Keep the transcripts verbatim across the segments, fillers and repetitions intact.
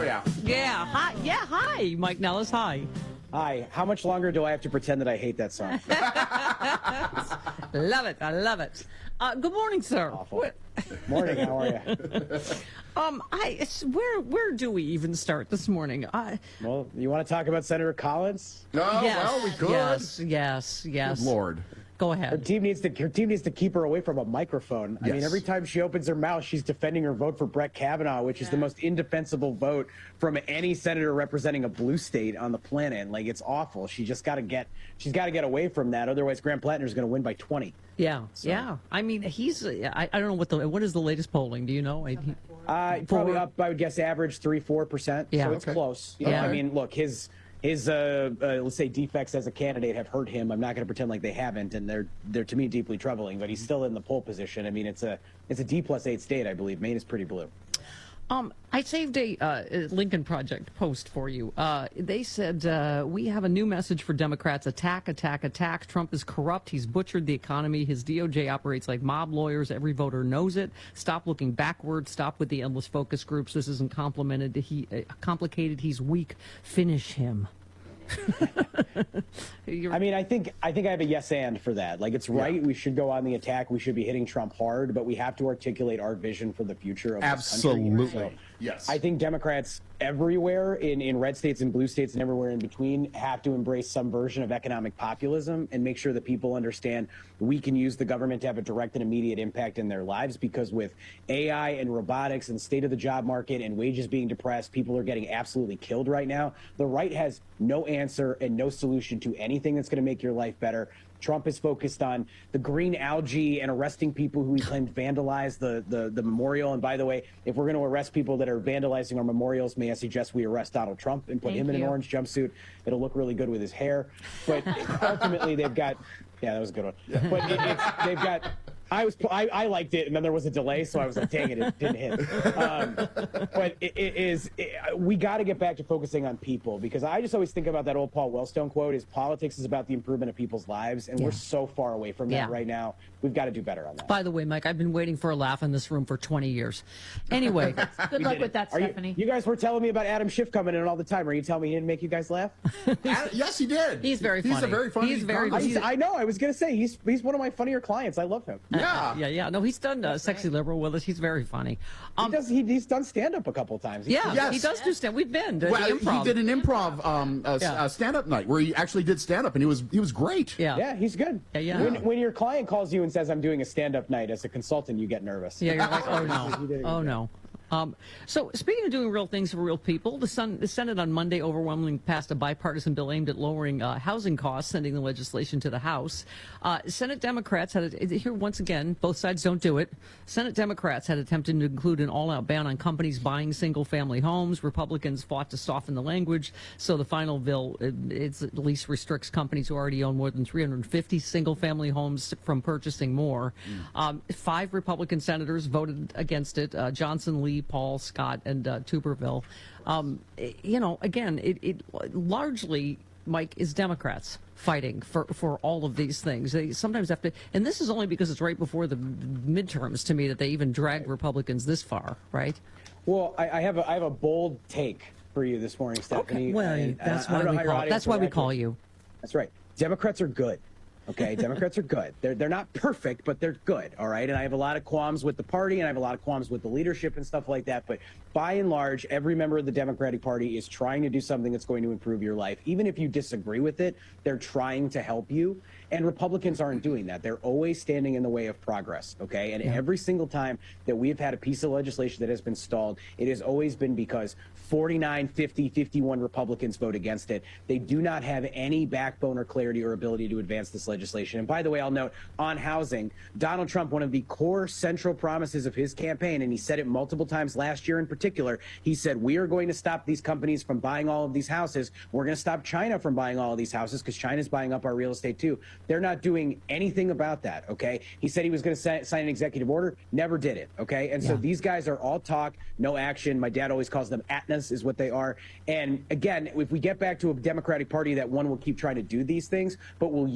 Oh, yeah. Yeah. Hi. Yeah. Hi, Mike Nellis. Hi. Hi. How much longer do I have to pretend that I hate that song? Love it. I love it. Uh, good morning, sir. Awful. Morning. How are you? Um, I it's, where where do we even start this morning? I, Well, you want to talk about Senator Collins? No, yes, well, we could. Yes. Yes. Yes. Good Lord. Go Her ahead. team needs to her team needs to keep her away from a microphone. I mean, Yes. every time she opens her mouth, she's defending her vote for Brett Kavanaugh, which is the most indefensible vote from any senator representing a blue state on the planet. Like, it's awful. She just got to get she's got to get away from that. Otherwise, Graham Plattner's going to win by twenty. Yeah. So- Yeah. I mean, he's. I, I don't know what the what is the latest polling. Do you know? I, he, Uh, probably Four. up, I would guess, average three, four percent. Yeah. So it's Okay. close. You know, Yeah. I mean, look, his his uh, uh, let's say defects as a candidate have hurt him. I'm not going to pretend like they haven't, and they're they're to me deeply troubling. But he's still in the pole position. I mean, it's a it's a D plus eight state, I believe. Maine is pretty blue. Um, I saved a uh, Lincoln Project post for you. Uh, they said, uh, we have a new message for Democrats. Attack, attack, attack. Trump is corrupt. He's butchered the economy. His D O J operates like mob lawyers. Every voter knows it. Stop looking backwards. Stop with the endless focus groups. This isn't complimented. He, uh, complicated. He's weak. Finish him. I mean, I think I think I have a yes and for that. Like, it's right. We should go on the attack. We should be hitting Trump hard, but we have to articulate our vision for the future of this country. Absolutely. So Yes. I think Democrats everywhere in, in red states and blue states and everywhere in between have to embrace some version of economic populism and make sure that people understand we can use the government to have a direct and immediate impact in their lives, because with A I and robotics and state of the job market and wages being depressed, people are getting absolutely killed right now. The right has no answer and no solution to anything that's going to make your life better. Trump is focused on the green algae and arresting people who he claimed vandalized the, the, the memorial. And by the way, if we're going to arrest people that are vandalizing our memorials, may I suggest we arrest Donald Trump and put Thank him in you. an orange jumpsuit. It'll look really good with his hair. But ultimately, they've got, yeah, that was a good one. But it, it's, they've got, I was, I, I liked it, and then there was a delay, so I was like, dang it, it didn't hit. Um, but it, it is, it, we got to get back to focusing on people, because I just always think about that old Paul Wellstone quote: "Is politics is about the improvement of people's lives," and Yeah. we're so far away from that Yeah. right now. We've got to do better on that. By the way, Mike, I've been waiting for a laugh in this room for twenty years. Anyway. Good We luck did with it. that, Are you- Stephanie. You, guys were telling me about Adam Schiff coming in all the time. Are you telling me he didn't make you guys laugh? Ad- yes, he did. He's very He's funny. a very funny. He's very- I, congressman. I know. I was going to say he's he's one of my funnier clients. I love him. Yeah. Yeah, yeah. No, he's done uh, Sexy Liberal with us. He's very funny. He Um, does. He, he's done stand up a couple times. He's- yeah, Yes. he does do stand. We've been to Well, the improv. he did an improv um, uh, Yeah. uh, stand-up night where he actually did stand-up, and he was he was great. Yeah. Yeah, he's good. Yeah, yeah. When, when your client calls you and says, "I'm doing a stand-up night," as a consultant, you get nervous. Yeah, you're like, oh You no, did a good oh job. no. Um, so, speaking of doing real things for real people, the, Sun, the Senate on Monday overwhelmingly passed a bipartisan bill aimed at lowering uh, housing costs, sending the legislation to the House. Uh, Senate Democrats had, a, here once again, both sides don't do it. Senate Democrats had attempted to include an all-out ban on companies buying single-family homes. Republicans fought to soften the language, so the final bill it, it's at least restricts companies who already own more than three hundred fifty single-family homes from purchasing more. Um, five Republican senators voted against it: uh, Johnson, Lee, Paul, Scott, and uh, Tuberville. Um, i- you know, again, it, it largely, Mike, is Democrats fighting for, for all of these things. They sometimes have to, and this is only because it's right before the midterms to me that they even drag Republicans this far, right? Well, I, I have a I have a bold take for you this morning, Stephanie. Well, and- and that's I- I why don't know we how your call. audience That's why will we react call to it. you. That's right. Democrats are good. Okay, Democrats are good. They're they're not perfect, but they're good. All right, and I have a lot of qualms with the party, and I have a lot of qualms with the leadership and stuff like that. But by and large, every member of the Democratic Party is trying to do something that's going to improve your life. Even if you disagree with it, they're trying to help you. And Republicans aren't doing that. They're always standing in the way of progress. Okay, and every single time that we have had a piece of legislation that has been stalled, it has always been because forty-nine, fifty, fifty-one Republicans vote against it. They do not have any backbone or clarity or ability to advance this legislation. And by the way, I'll note on housing, Donald Trump, one of the core central promises of his campaign, and he said it multiple times last year in particular, he said, we are going to stop these companies from buying all of these houses. We're going to stop China from buying all of these houses because China's buying up our real estate too. They're not doing anything about that, okay? He said he was going to sign an executive order, never did it, okay? And so Yeah. these guys are all talk, no action. My dad always calls them Atnas is what they are. And again, if we get back to a Democratic Party that one will keep trying to do these things, but will use power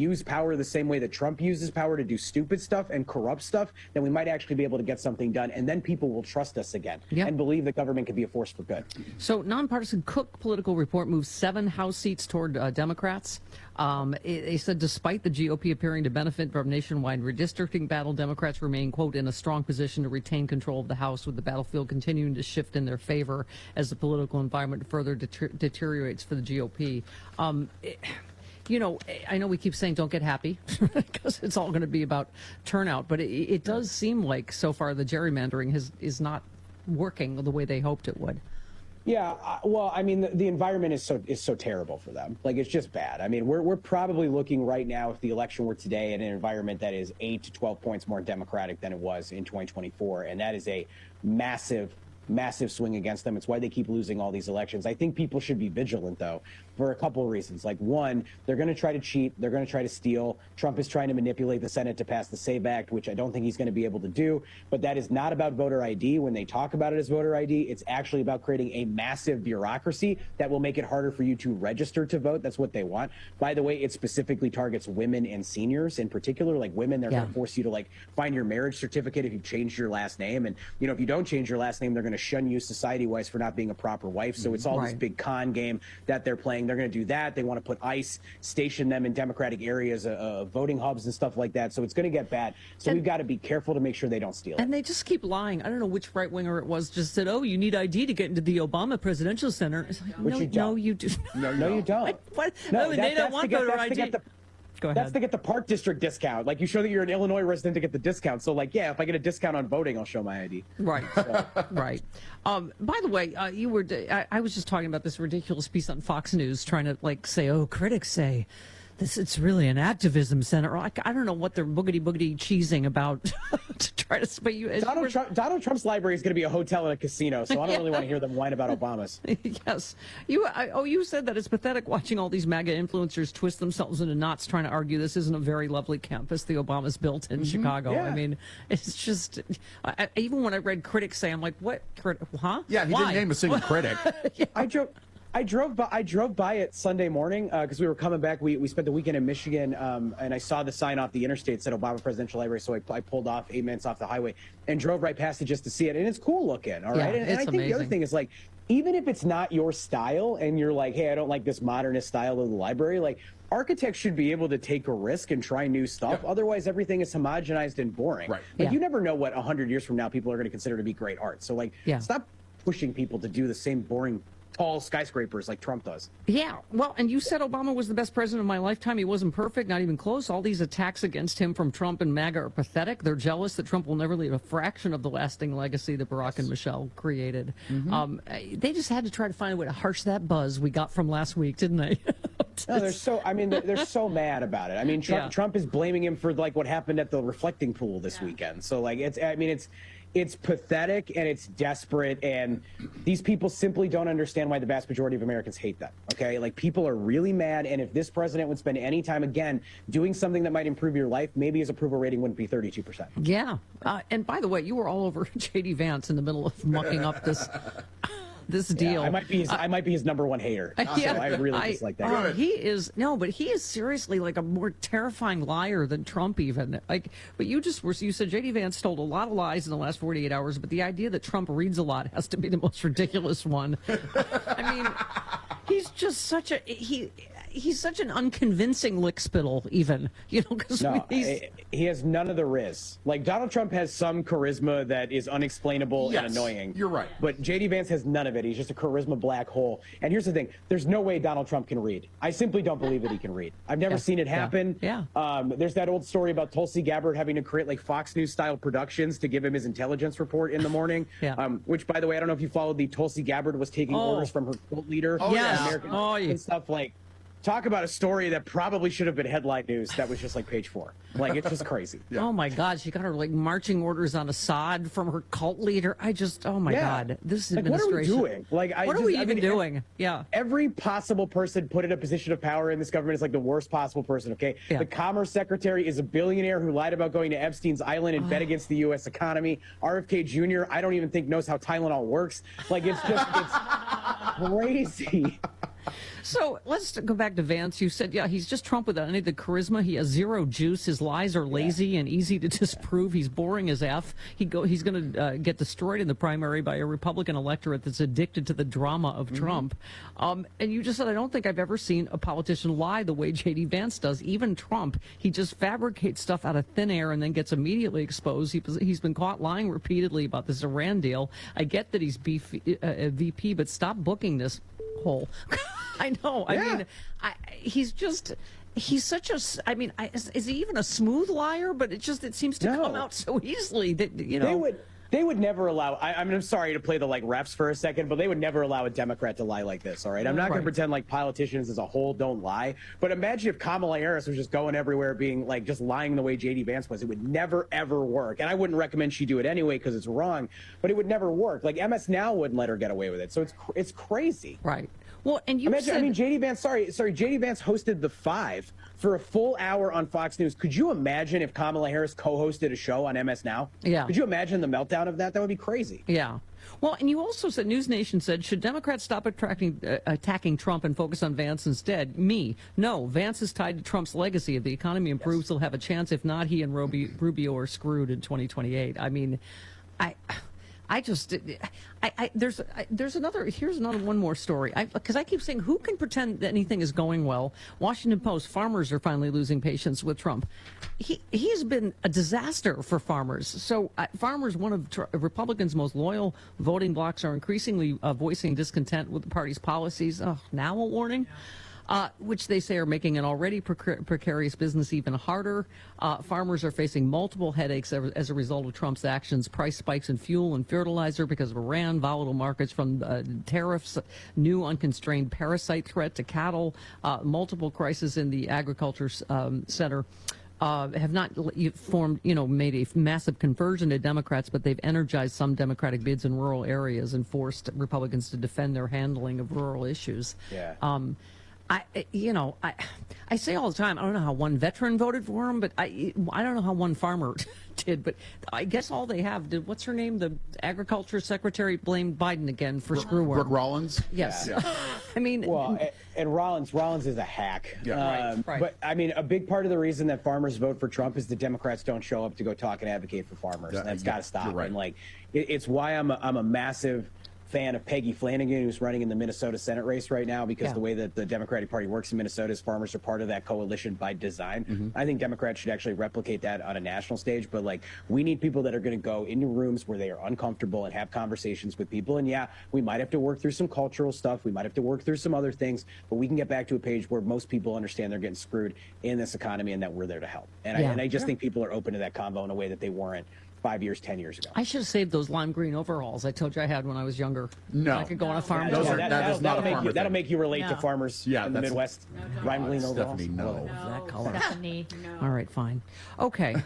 power the same way that Trump uses power to do stupid stuff and corrupt stuff, then we might actually be able to get something done, and then people will trust us again Yep. and believe the government can be a force for good. So, nonpartisan Cook Political Report moves seven House seats toward uh, Democrats. Um, it, they said despite the G O P appearing to benefit from nationwide redistricting battle, Democrats remain, quote, in a strong position to retain control of the House, with the battlefield continuing to shift in their favor as the political environment further deter- deteriorates for the G O P. Um, it, You know, I know we keep saying don't get happy because it's all going to be about turnout, but it, it does seem like so far the gerrymandering has, is not working the way they hoped it would. Yeah, uh, well, I mean, the, the environment is so is so terrible for them. Like, it's just bad. I mean, we're we're probably looking right now, if the election were today, at an environment that is eight to twelve points more Democratic than it was in twenty twenty-four, and that is a massive, massive swing against them. It's why they keep losing all these elections. I think people should be vigilant, though, for a couple of reasons. Like, one, they're going to try to cheat. They're going to try to steal. Trump is trying to manipulate the Senate to pass the SAVE Act, which I don't think he's going to be able to do. But that is not about voter I D. When they talk about it as voter I D, it's actually about creating a massive bureaucracy that will make it harder for you to register to vote. That's what they want. By the way, it specifically targets women and seniors in particular. Like, women, they're Yeah. going to force you to, like, find your marriage certificate if you changed your last name. And, you know, if you don't change your last name, they're going to shun you society-wise for not being a proper wife. So it's all this Right. big con game that they're playing. They're going to do that. They want to put ICE, station them in Democratic areas, uh, uh, voting hubs and stuff like that. So it's going to get bad. So And- we've got to be careful to make sure they don't steal it. And they just keep lying. I don't know which right winger it was just said, oh, you need I D to get into the Obama Presidential Center. It's like, Which no, you don't. no, you do No, no, you don't. What? What? No, Oh, and that- they don't that's want to get- voter that's I to D. get the- Go ahead. That's to get the Park District discount. Like, you show that you're an Illinois resident to get the discount. So, like, yeah, if I get a discount on voting, I'll show my I D. Right, right. Um, by the way, uh, you were. I, I was just talking about this ridiculous piece on Fox News, trying to like say, "Oh, critics say this. It's really an activism center." Like, I don't know what they're boogity boogity cheesing about to try to. But you, Donald, Trump, Donald Trump's library is going to be a hotel and a casino, so I don't really want to hear them whine about Obama's. Yes. You. I, oh, you said that it's pathetic watching all these MAGA influencers twist themselves into knots trying to argue this isn't a very lovely campus the Obamas built in Chicago. yeah. I mean, it's just. I, I, even when I read critics say, I'm like, what? Crit- huh? Yeah, he Why? didn't name a single critic. I drove. I drove by. I drove by it Sunday morning because uh, we were coming back. We we spent the weekend in Michigan, um, and I saw the sign off the interstate that said Obama Presidential Library. So I, I pulled off eight minutes off the highway and drove right past it just to see it. And it's cool looking. All Yeah, right. and, and I it's think the other amazing. thing is, like, even if it's not your style, and you're like, hey, I don't like this modernist style of the library, like, architects should be able to take a risk and try new stuff. Yeah. Otherwise, everything is homogenized and boring. Right. Like, Yeah. you never know what a hundred years from now people are going to consider to be great art. So, like, Yeah. stop pushing people to do the same boring, tall skyscrapers like Trump does. Yeah, well, and you said Obama was the best president of my lifetime. He wasn't perfect, not even close. All these attacks against him from Trump and MAGA are pathetic. They're jealous that Trump will never leave a fraction of the lasting legacy that Barack and Michelle created. Um, they just had to try to find a way to harsh that buzz we got from last week, didn't they? No, they're so. I mean, they're, they're so mad about it. I mean, Trump, Yeah. Trump is blaming him for like what happened at the reflecting pool this weekend. So, like, it's. I mean, it's. It's pathetic and it's desperate, and these people simply don't understand why the vast majority of Americans hate them. Okay, like, people are really mad, and if this president would spend any time again doing something that might improve your life, maybe his approval rating wouldn't be thirty-two percent. Yeah, uh, and by the way, you were all over J D Vance in the middle of mucking up this this deal. I might be his. I might be his number one hater. So I really dislike that. Oh, he is no, but he is seriously like a more terrifying liar than Trump even. Like, but you just were you said J D Vance told a lot of lies in the last forty-eight hours, but the idea that Trump reads a lot has to be the most ridiculous one. I mean, he's just such a he. He's such an unconvincing lickspittle, even, you know, because No, he's. eh, he has none of the riz. Like, Donald Trump has some charisma that is unexplainable Yes, and annoying. you're right. But J D Vance has none of it. He's just a charisma black hole. And here's the thing: there's no way Donald Trump can read. I simply don't believe that he can read. I've never Yeah, seen it yeah, happen. yeah. Um, there's that old story about Tulsi Gabbard having to create like Fox News style productions to give him his intelligence report in the morning. Yeah. Um, which, by the way, I don't know if you followed the Tulsi Gabbard was taking Oh. orders from her cult leader. Oh, in yes. American Oh, yeah. and stuff like. Talk about a story that probably should have been headline news. That was just like page four. Like, it's just crazy. Yeah. Oh my God! She got her like marching orders on Assad from her cult leader. I just, oh my Yeah. God, this Like, what are we administration. doing? Like, I what are just- we I even mean, doing? Yeah. Every possible person put in a position of power in this government is like the worst possible person, okay? Yeah. The Commerce Secretary is a billionaire who lied about going to Epstein's Island and bet against the U S economy. R F K Junior, I don't even think knows how Tylenol works. Like, it's just, it's crazy. So let's go back to Vance. You said, yeah, he's just Trump without any of the charisma. He has zero juice. His lies are lazy yeah. and easy to disprove. He's boring as F. He go, he's going to uh, get destroyed in the primary by a Republican electorate that's addicted to the drama of mm-hmm. Trump. Um, and you just said, I don't think I've ever seen a politician lie the way J D. Vance does. Even Trump, he just fabricates stuff out of thin air and then gets immediately exposed. He, he's been caught lying repeatedly about this Iran deal. I get that he's B F, uh, V P, but stop booking this hole. I know. I yeah. mean, I, he's just, he's such a, I mean, I, is, is he even a smooth liar? But it just, it seems to no. come out so easily that, you know. They would, they would never allow, I, I mean, I'm sorry to play the like refs for a second, but they would never allow a Democrat to lie like this, all right? I'm not right. going to pretend like politicians as a whole don't lie, but imagine if Kamala Harris was just going everywhere being like, just lying the way J D. Vance was. It would never, ever work. And I wouldn't recommend she do it anyway because it's wrong, but it would never work. Like M S Now wouldn't let her get away with it. So it's, it's crazy. Right. Well, and you Imagine, said, I mean, J D. Vance, sorry, sorry, J D. Vance hosted The Five for a full hour on Fox News. Could you imagine if Kamala Harris co-hosted a show on M S Now? Yeah. Could you imagine the meltdown of that? That would be crazy. Yeah. Well, and you also said, News Nation said, should Democrats stop attracting, uh, attacking Trump and focus on Vance instead? Me. No, Vance is tied to Trump's legacy. If the economy improves, yes. he'll have a chance. If not, he and Rubio, Rubio are screwed in twenty twenty-eight. I mean, I... I just, I, I there's, I, there's another. Here's another one more story. Because I, I keep saying, who can pretend that anything is going well? Washington Post: farmers are finally losing patience with Trump. He he's been a disaster for farmers. So uh, farmers, one of tr- Republicans' most loyal voting blocs, are increasingly uh, voicing discontent with the party's policies. Oh, now a warning. Yeah. Uh, which they say are making an already precar- precarious business even harder. Uh, farmers are facing multiple headaches as, as a result of Trump's actions: price spikes in fuel and fertilizer because of Iran, volatile markets from uh, tariffs, new unconstrained parasite threat to cattle, uh, multiple crises in the agriculture um, center. Uh, have not formed, you know, made a massive conversion to Democrats, but they've energized some Democratic bids in rural areas and forced Republicans to defend their handling of rural issues. Yeah. Um, I, you know, I, I say all the time, I don't know how one veteran voted for him, but I, I don't know how one farmer did, but I guess all they have did, what's her name? The agriculture secretary blamed Biden again for screw work. Brooke Rollins? Yes. Yeah. I mean. Well, and, and Rollins, Rollins is a hack. Yeah. Um, right, right. But I mean, a big part of the reason that farmers vote for Trump is the Democrats don't show up to go talk and advocate for farmers. Yeah, and that's yeah, got to stop. right. And like, it, it's why I'm a, I'm a massive fan of Peggy Flanagan, who's running in the Minnesota Senate race right now, because yeah. the way that the Democratic Party works in Minnesota is farmers are part of that coalition by design. Mm-hmm. I think Democrats should actually replicate that on a national stage, but like, we need people that are going to go into rooms where they are uncomfortable and have conversations with people. And yeah, we might have to work through some cultural stuff. We might have to work through some other things, but we can get back to a page where most people understand they're getting screwed in this economy and that we're there to help. And, yeah. I, and I just yeah. think people are open to that convo in a way that they weren't five years, ten years ago. I should have saved those lime green overalls I told you I had when I was younger. No. I could go on a farm. Those yeah, are, that, that that'll, is not that'll a make farmer you, That'll thing. make you relate no. to farmers yeah, in the Midwest. No, lime green overalls. Stephanie, no. Oh, that color. Stephanie, no. All right, fine. Okay.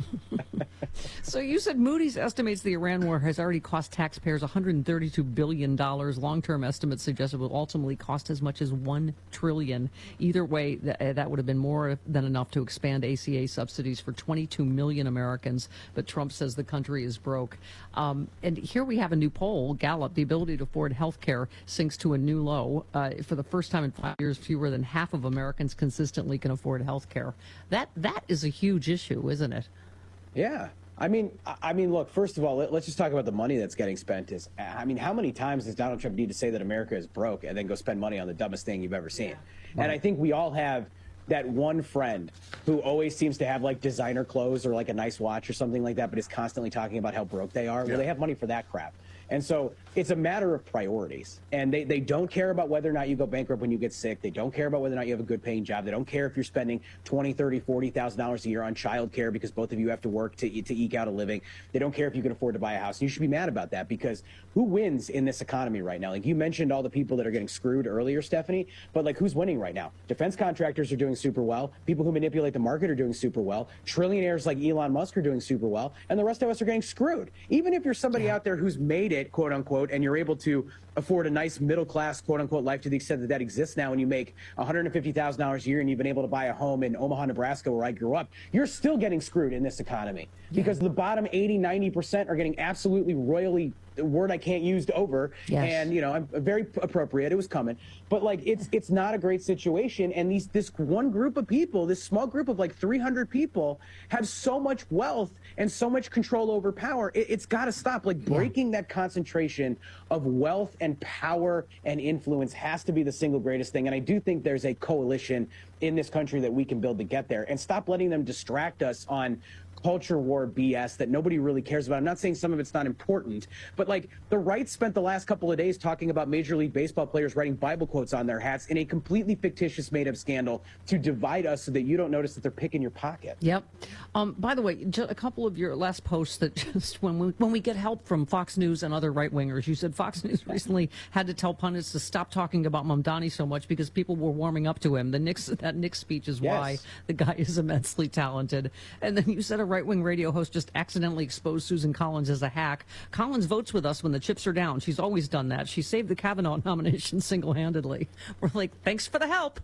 So you said Moody's estimates the Iran war has already cost taxpayers one hundred thirty-two billion dollars. Long-term estimates suggest it will ultimately cost as much as one trillion dollars. Either way, th- that would have been more than enough to expand A C A subsidies for twenty-two million Americans. But Trump says the country is broke. Um, and here we have a new poll, Gallup. The ability to afford health care sinks to a new low. Uh, for the first time in five years, fewer than half of Americans consistently can afford health care. That, that is a huge issue, isn't it? Yeah. I mean, I mean, look, first of all, let, let's just talk about the money that's getting spent. Is I mean, how many times does Donald Trump need to say that America is broke and then go spend money on the dumbest thing you've ever seen? Yeah. Right. And I think we all have that one friend who always seems to have like designer clothes or like a nice watch or something like that, but is constantly talking about how broke they are. Yeah. Well, they have money for that crap. And so it's a matter of priorities. And they, they don't care about whether or not you go bankrupt when you get sick. They don't care about whether or not you have a good paying job. They don't care if you're spending twenty, thirty, forty thousand dollars a year on child care because both of you have to work to, to eke out a living. They don't care if you can afford to buy a house. And you should be mad about that, because who wins in this economy right now? Like you mentioned all the people that are getting screwed earlier, Stephanie, but like who's winning right now? Defense contractors are doing super well. People who manipulate the market are doing super well. Trillionaires like Elon Musk are doing super well. And the rest of us are getting screwed. Even if you're somebody out there who's made it, quote unquote, and you're able to afford a nice middle class, quote unquote, life to the extent that that exists now, and you make one hundred fifty thousand dollars a year and you've been able to buy a home in Omaha, Nebraska, where I grew up, you're still getting screwed in this economy, because the bottom eighty, ninety percent are getting absolutely royally a word I can't use, over. Yes. And, you know, I'm very appropriate. It was coming. But, like, it's it's not a great situation. And these this one group of people, this small group of, like, three hundred people, have so much wealth and so much control over power. It, it's got to stop. Like, breaking yeah. that concentration of wealth and power and influence has to be the single greatest thing. And I do think there's a coalition in this country that we can build to get there. And stop letting them distract us on culture war B S that nobody really cares about. I'm not saying some of it's not important, but like the right spent the last couple of days talking about Major League Baseball players writing Bible quotes on their hats in a completely fictitious made-up scandal to divide us so that you don't notice that they're picking your pocket. Yep. Um, by the way, just a couple of your last posts that just when we, when we get help from Fox News and other right-wingers, you said Fox News recently had to tell pundits to stop talking about Mamdani so much because people were warming up to him. The Knicks, that Knicks speech is Yes. why the guy is immensely talented. And then you said a right-wing radio host just accidentally exposed Susan Collins as a hack. Collins votes with us when the chips are down. She's always done that. She saved the Kavanaugh nomination single-handedly. We're like, thanks for the help.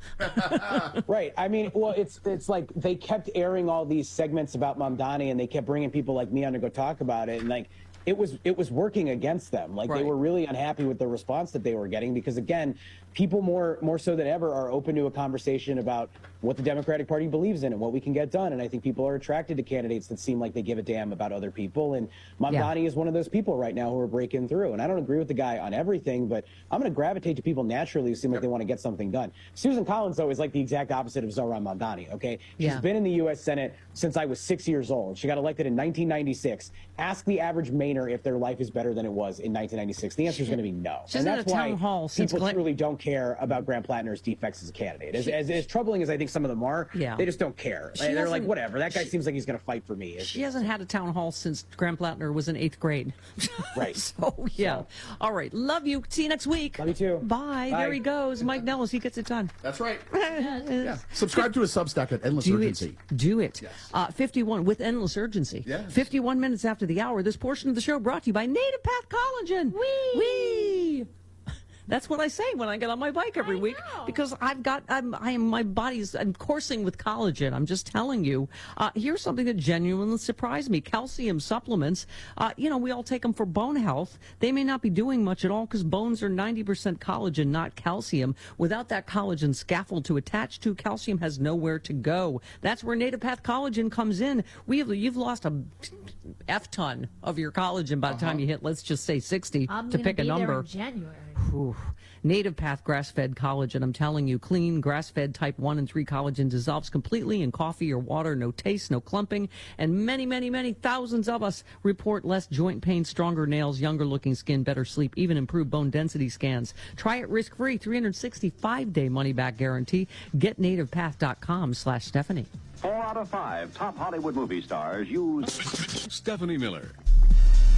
Right. I mean, well, it's it's like they kept airing all these segments about Mamdani, and they kept bringing people like me on to go talk about it, and like it was it was working against them. Like Right. they were really unhappy with the response that they were getting because, again, people more more so than ever are open to a conversation about what the Democratic Party believes in and what we can get done. And I think people are attracted to candidates that seem like they give a damn about other people. And Mamdani Yeah. is one of those people right now who are breaking through. And I don't agree with the guy on everything, but I'm going to gravitate to people naturally who seem like they want to get something done. Susan Collins, though, is like the exact opposite of Zohran Mamdani, okay? She's Yeah. been in the U S Senate since I was six years old. She got elected in nineteen ninety-six. Ask the average Mainer if their life is better than it was in nineteen ninety-six. The answer is going to be no. She's and in that's a why town hall since people Glenn- truly don't care about Grant Plattner's defects as a candidate. As, as, as troubling as I think some of them are, Yeah. they just don't care. She They're like, hasn't- whatever. That guy seems like he's going to fight for me. She hasn't had a town hall since Grant Plattner was in eighth grade. Right. So, yeah. So. All right. Love you. See you next week. Love you too. Bye. Bye. There he goes. Mike Nellis. He gets it done. That's right. yeah. Yeah. Subscribe to his Substack at Endless Do Urgency. it. Do it. Yes. Uh, fifty-one with endless urgency. Yes. fifty-one minutes after the hour. This portion of the show brought to you by Native Path Collagen. Wee. Wee. That's what I say when I get on my bike every I week know. because I've got I'm I am my body's I'm coursing with collagen. I'm just telling you. Uh, here's something that genuinely surprised me: calcium supplements. Uh, you know, we all take them for bone health. They may not be doing much at all because bones are ninety percent collagen, not calcium. Without that collagen scaffold to attach to, calcium has nowhere to go. That's where Native Path Collagen comes in. We have, you've lost a F ton of your collagen by the time you hit, let's just say sixty I'm to gonna pick a be there number. in January. Ooh. Native Path grass-fed collagen. I'm telling you, clean grass-fed type one and three collagen dissolves completely in coffee or water. No taste, no clumping. And many, many, many thousands of us report less joint pain, stronger nails, younger-looking skin, better sleep, even improved bone density scans. Try it risk-free. three hundred sixty-five day money-back guarantee. Get nativepath.com slash Stephanie. Four out of five top Hollywood movie stars use Stephanie Miller.